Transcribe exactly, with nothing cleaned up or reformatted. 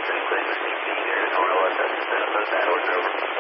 Delta, including the safety, there is no L S S instead of the bad order.